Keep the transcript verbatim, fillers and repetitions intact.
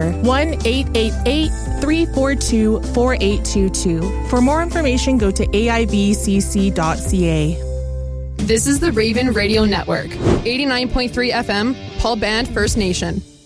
number, one eight eight eight, three four two, four eight two two. For more information, go to A I V C C dot C A. This is the Raven Radio Network, eighty-nine point three F M, Paul Band First Nation.